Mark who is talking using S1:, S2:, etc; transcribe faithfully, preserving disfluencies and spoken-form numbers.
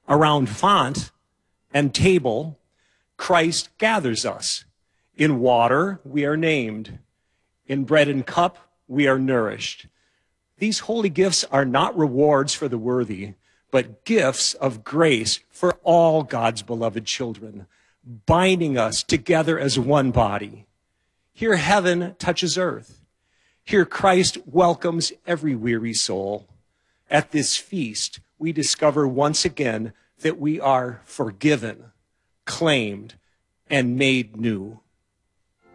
S1: Around font and table, Christ gathers us. In water, we are named. In bread and cup, we are nourished. These holy gifts are not rewards for the worthy, but gifts of grace for all God's beloved children, binding us together as one body. Here heaven touches earth. Here Christ welcomes every weary soul. At this feast, we discover once again that we are forgiven, claimed, and made new.